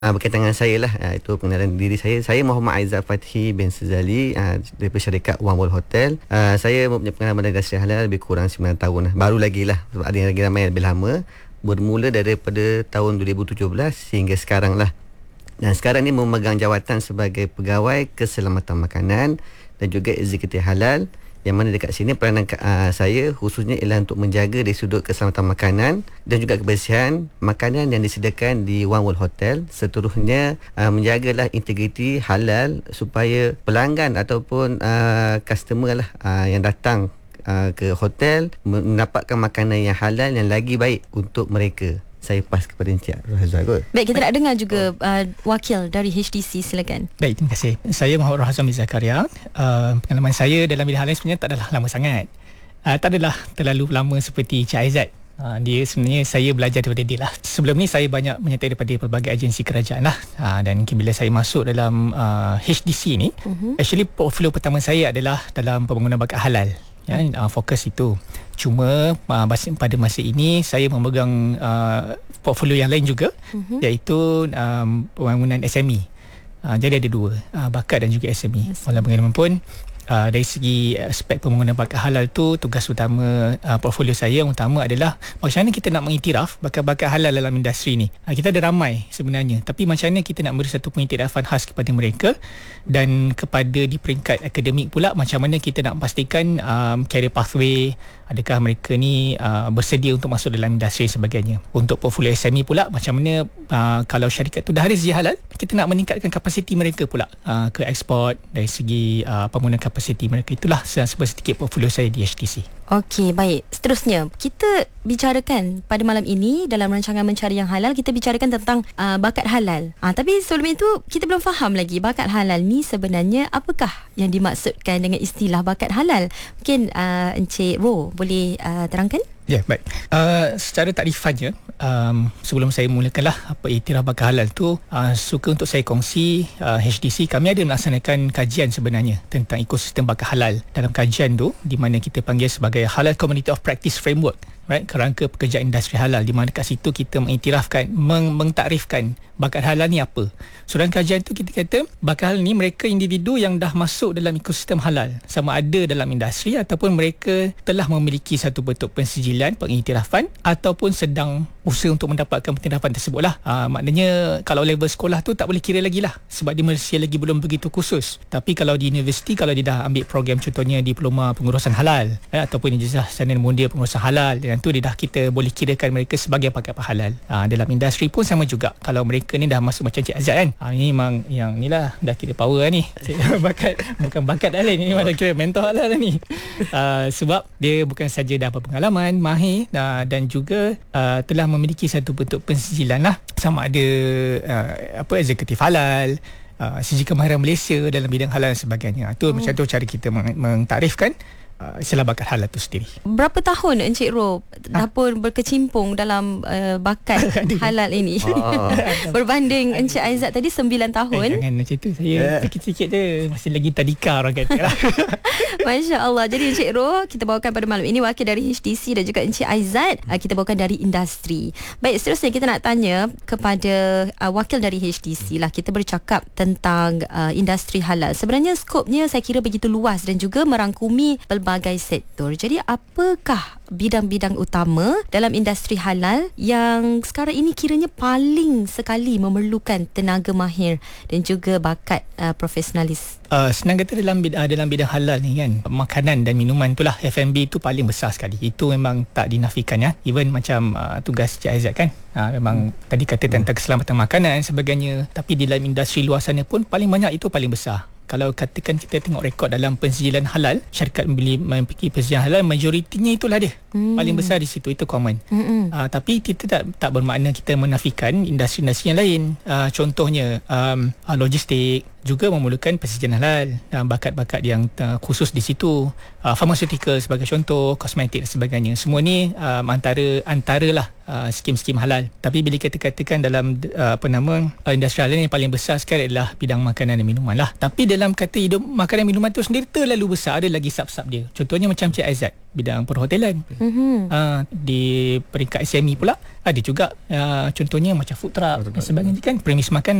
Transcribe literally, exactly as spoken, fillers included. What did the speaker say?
Uh, berkaitan dengan saya lah, uh, itu pengenalan diri saya. Saya Muhammad Aizat Fathi bin Sezali, uh, daripada syarikat One World Hotel. Uh, saya mempunyai pengalaman dalam industri halal lebih kurang sembilan tahun lah. Baru lagi lah, sebab ada yang lagi ramai yang lebih lama. Bermula daripada tahun dua ribu tujuh belas hingga sekarang lah. Dan sekarang ni memegang jawatan sebagai pegawai keselamatan makanan dan juga eksekutif halal, yang mana dekat sini peranan uh, saya khususnya ialah untuk menjaga dari sudut keselamatan makanan dan juga kebersihan makanan yang disediakan di One World Hotel. Seterusnya uh, menjagalah integriti halal supaya pelanggan ataupun uh, customer lah uh, yang datang uh, ke hotel mendapatkan makanan yang halal yang lagi baik untuk mereka. Saya pas kepada Encik Razak kot. Baik, kita nak dengar juga uh, wakil dari H D C, silakan. Baik, terima kasih. Saya Muhammad Razak bin Zakaria. Uh, pengalaman saya dalam bidang halal sebenarnya tak adalah lama sangat. Uh, tak adalah terlalu lama seperti Encik Aizat. Uh, dia sebenarnya saya belajar daripada dia lah. Sebelum ni saya banyak menyertai daripada pelbagai agensi kerajaan lah. Uh, dan bila saya masuk dalam uh, H D C ni, uh-huh. actually portfolio pertama saya adalah dalam pembangunan bakat halal. Ya, uh, fokus itu. Cuma uh, pada masa ini saya memegang uh, portfolio yang lain juga, uh-huh. iaitu um, pembangunan S M E. Uh, jadi ada dua, uh, bakat dan juga S M E. Yes. Walau bagaimanapun, uh, dari segi aspek pembangunan bakat halal tu, tugas utama uh, portfolio saya yang utama adalah macam mana kita nak mengiktiraf bakat-bakat halal dalam industri ni. Uh, kita ada ramai sebenarnya, tapi macam mana kita nak beri satu pengiktirafan khas kepada mereka, dan kepada di peringkat akademik pula macam mana kita nak pastikan um, career pathway, adakah mereka ni uh, bersedia untuk masuk dalam industri sebagainya. Untuk portfolio S M E pula, macam mana uh, kalau syarikat tu dah ada segi halal, kita nak meningkatkan kapasiti mereka pula uh, ke ekspor dari segi uh, pembangunan kapasiti mereka. Itulah sedikit portfolio saya di H D C. Okey, baik. Seterusnya, kita bicarakan pada malam ini dalam rancangan Mencari Yang Halal, kita bicarakan tentang uh, bakat halal. Uh, tapi sebelum itu, kita belum faham lagi bakat halal ni sebenarnya apakah yang dimaksudkan dengan istilah bakat halal. Mungkin uh, Encik Ro boleh uh, terangkan? Ya, yeah, baik. Uh, secara takrifannya, um, sebelum saya mulakanlah apa iktiraf bakat halal tu, uh, suka untuk saya kongsi, uh, H D C kami ada melaksanakan kajian sebenarnya tentang ekosistem bakat halal. Dalam kajian tu, di mana kita panggil sebagai Halal Community of Practice Framework, right, kerangka pekerjaan industri halal, di mana kat situ kita mengiktirafkan, meng- mengtakrifkan bakat halal ni apa. So dalam kajian tu kita kata bakat halal ni mereka individu yang dah masuk dalam ekosistem halal, sama ada dalam industri ataupun mereka telah memiliki satu bentuk pensijilan, pengiktirafan, ataupun sedang usaha untuk mendapatkan pengiktirafan tersebut lah. Uh, maknanya kalau level sekolah tu tak boleh kira lagi lah, sebab dia masih lagi belum begitu khusus. Tapi kalau di universiti, kalau dia dah ambil program contohnya diploma pengurusan halal, eh, ataupun ijazah sarjana mulia pengurusan halal, dan tu dia dah kita boleh kirakan mereka sebagai bakat halal. Uh, dalam industri pun sama juga. Kalau mereka ni dah masuk macam Cik Azad kan, uh, ni memang yang ni lah, dah kira power lah ni. Bakat, bukan bakat halal ni, memang dah kira mentor halal lah ni. Uh, sebab dia bukan saja dah berpengalaman, mahir, uh, dan juga uh, telah memiliki satu bentuk pensijilan lah, sama ada uh, apa eksekutif halal, uh, sijil kemahiran Malaysia dalam bidang halal dan sebagainya. Itu hmm. macam tu cara kita meng- mengtakrifkan Uh, istilah bakat halal itu sendiri. Berapa tahun Encik Ro dah pun berkecimpung dalam uh, bakat halal ini? Oh. Berbanding Encik Aizat tadi sembilan tahun. Eh, jangan macam tu. Saya yeah. sikit-sikit je. Masih lagi tadika orang kata lah. Masya Allah. Jadi Encik Ro kita bawakan pada malam ini wakil dari H D C dan juga Encik Aizat uh, kita bawakan dari industri. Baik, seterusnya kita nak tanya kepada uh, wakil dari H D C lah. Kita bercakap tentang uh, industri halal. Sebenarnya skopnya saya kira begitu luas dan juga merangkumi pelbagai pelbagai sektor. Jadi apakah bidang-bidang utama dalam industri halal yang sekarang ini kiranya paling sekali memerlukan tenaga mahir dan juga bakat uh, profesionalis? Uh, senang kata dalam bidang, dalam bidang halal ni kan, makanan dan minuman itulah, F and B itu paling besar sekali. Itu memang tak dinafikan ya. Even macam uh, tugas Cik Aizat kan, uh, memang hmm. tadi kata tentang keselamatan makanan dan sebagainya. Tapi di dalam industri luar sana pun paling banyak itu paling besar. Kalau katakan kita tengok rekod dalam pensijilan halal, syarikat membeli memiliki pensijilan halal, majoritinya itulah dia. Hmm. Paling besar di situ, itu common. Hmm. Uh, tapi kita tak tak bermakna kita menafikan industri-industri yang lain. Uh, contohnya um, uh, logistik, juga memerlukan persediaan halal dan bakat-bakat yang uh, khusus di situ. Uh, pharmaceutical sebagai contoh, kosmetik dan sebagainya. Semua ni uh, antara antaralah uh, skim-skim halal. Tapi bila kita katakan dalam uh, apa nama uh, industri halal yang paling besar sekali adalah bidang makanan dan minuman lah. Tapi dalam kata hidup makanan dan minuman tu sendiri terlalu besar, ada lagi sub-sub dia. Contohnya macam Cik Aizat, bidang perhotelan. Mm-hmm. Uh, di peringkat S M E pula ada juga uh, contohnya macam food truck dan sebagainya kan, premis makan